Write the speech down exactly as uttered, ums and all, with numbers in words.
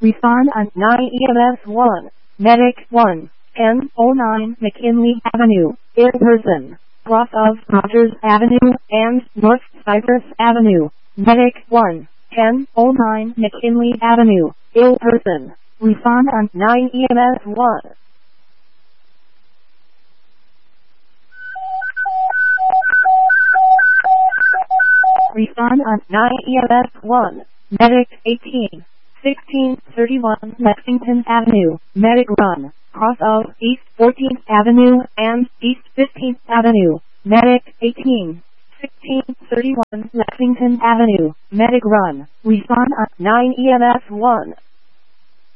Respond on nine E M S one. Medic one. ten oh nine McKinley Avenue, ill person. Cross of Rogers Avenue and North Cypress Avenue. Medic one. ten oh nine McKinley Avenue, ill person. Respond on nine E M S one. Respond on nine E M S one. Medic eighteen. sixteen thirty-one Lexington Avenue, Medic run. Cross of East fourteenth Avenue and East fifteenth Avenue. Medic eighteen. sixteen thirty-one Lexington Avenue, Medic run. Respond on nine E M S one.